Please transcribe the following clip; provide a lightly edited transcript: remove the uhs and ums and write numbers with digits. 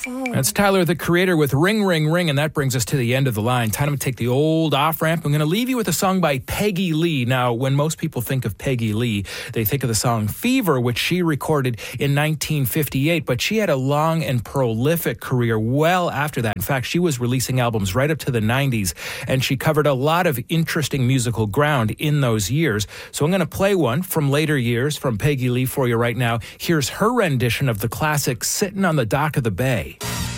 That's Tyler, the Creator, with Ring, Ring, Ring, and that brings us to the end of the line. Time to take the old off-ramp. I'm going to leave you with a song by Peggy Lee. Now, when most people think of Peggy Lee, they think of the song Fever, which she recorded in 1958, but she had a long and prolific career well after that. In fact, she was releasing albums right up to the 90s, and she covered a lot of interesting musical ground in those years. So I'm going to play one from later years from Peggy Lee for you right now. Here's her rendition of the classic Sittin' on the Dock of the Bay.